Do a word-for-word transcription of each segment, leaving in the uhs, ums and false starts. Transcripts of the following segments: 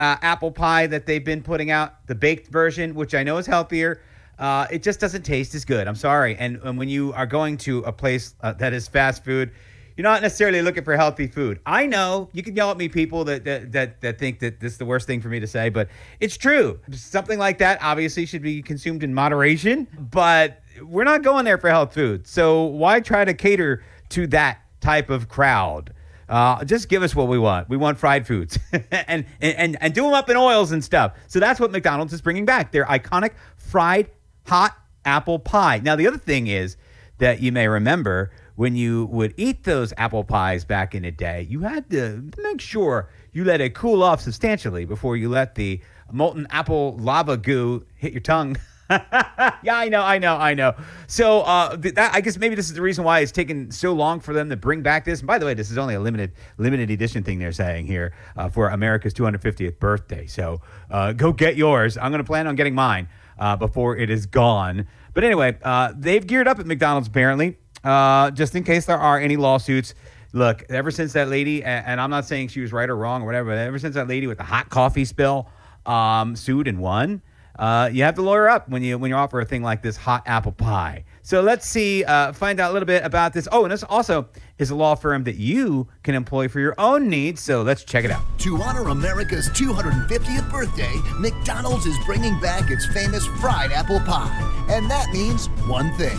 uh, apple pie that they've been putting out, the baked version, which I know is healthier, uh, it just doesn't taste as good. I'm sorry. And, and when you are going to a place uh, that is fast food, you're not necessarily looking for healthy food. I know you can yell at me, people that, that that that think that this is the worst thing for me to say, but it's true. Something like that obviously should be consumed in moderation, but we're not going there for health food. So why try to cater to that type of crowd? Uh, just give us what we want. We want fried foods and, and, and do them up in oils and stuff. So that's what McDonald's is bringing back. Their iconic fried hot apple pie. Now, the other thing is that you may remember when you would eat those apple pies back in the day, you had to make sure you let it cool off substantially before you let the molten apple lava goo hit your tongue. Yeah, I know, I know, I know. So uh, th- that, I guess maybe this is the reason why it's taken so long for them to bring back this. And by the way, this is only a limited limited edition thing they're saying here uh, for America's two hundred fiftieth birthday. So uh, go get yours. I'm going to plan on getting mine uh, before it is gone. But anyway, uh, they've geared up at McDonald's apparently. Uh, just in case there are any lawsuits. Look, ever since that lady, and, and I'm not saying she was right or wrong or whatever, but ever since that lady with the hot coffee spill um, sued and won, uh, you have to lawyer up when you when you offer a thing like this hot apple pie. So let's see, uh, find out a little bit about this. Oh, and this also is a law firm that you can employ for your own needs. So let's check it out. To honor America's two hundred fiftieth birthday, McDonald's is bringing back its famous fried apple pie. And that means one thing.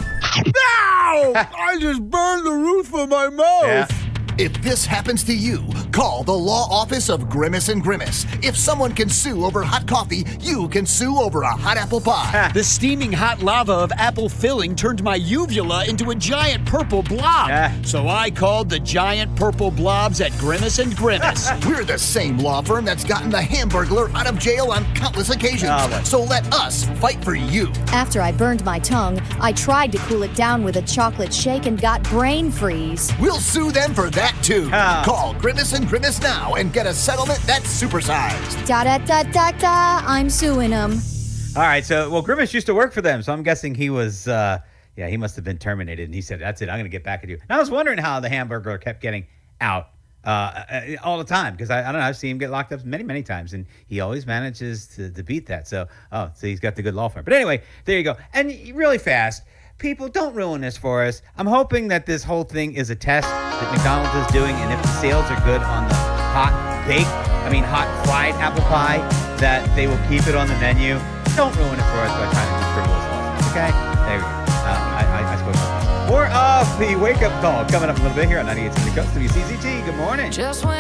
Ow! I just burned the roof of my mouth. Yeah. If this happens to you, call the law office of Grimace and Grimace. If someone can sue over hot coffee, you can sue over a hot apple pie. The steaming hot lava of apple filling turned my uvula into a giant purple blob. Yeah. So I called the giant purple blobs at Grimace and Grimace. We're the same law firm that's gotten the Hamburglar out of jail on countless occasions. Oh, but- so let us fight for you. After I burned my tongue, I tried to cool it down with a chocolate shake and got brain freeze. We'll sue them for that too. Ah. Call Grimace and Grimace now and get a settlement that's supersized. Da da da da da, I'm suing them. All right. So, well, Grimace used to work for them. So I'm guessing he was, uh, yeah, he must have been terminated. And he said, that's it. I'm going to get back at you. And I was wondering how the Hamburglar kept getting out uh, all the time. Because I, I don't know. I've seen him get locked up many, many times. And he always manages to, to beat that. So, oh, so he's got the good law firm. But anyway, there you go. And really fast. People, don't ruin this for us. I'm hoping that this whole thing is a test that McDonald's is doing, and if the sales are good on the hot baked, I mean hot fried apple pie, that they will keep it on the menu. Don't ruin it for us by trying to do frivolous laws. Okay? There we go. Uh, I, I, I spoke about this. More of the wake-up call coming up a little bit here on ninety-eight point seven The Coast W C Z T. Good morning. Just when